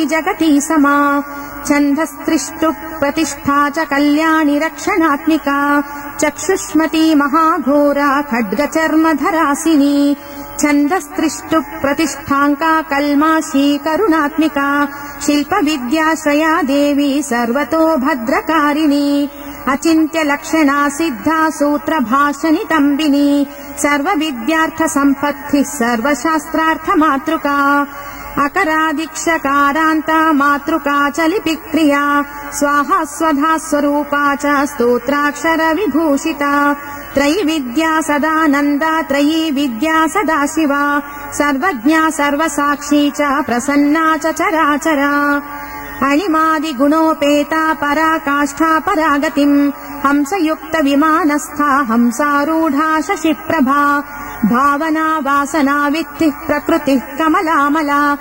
जगति समा छन्दस्त्रिष्टु प्रतिष्ठा च कल्याणि रक्षणात्मिका चक्षुष्मती महाघोरा खड्गचर्मधरासिनी छन्दस्त्रिष्टु प्रतिष्ठाङ्का कल्माशी करुणात्मिका शिल्पविद्याश्रया देवी सर्वतो भद्रकारिणी अचिन्त्य लक्षणा सिद्धा सूत्रभाषनितम्बिनी सर्वविद्यार्थ सम्पत्तिः सर्वशास्त्रार्थमातृका अकरादिक्षकारान्ता मातृका च लिपिक्रिया स्वाहा स्वधा स्वरूपा च स्तोत्राक्षर विभूषिता त्रयी विद्या सदानन्दा त्रयी विद्या सदा शिवा सर्वज्ञा सर्वसाक्षी च प्रसन्ना च चराचरा अणिमादिगुणोपेता पराकाष्ठा परागतिम् हंसयुक्त विमानस्था हंसारूढा शशिप्रभा भावना वासना वित्तिः प्रकृतिः कमलामला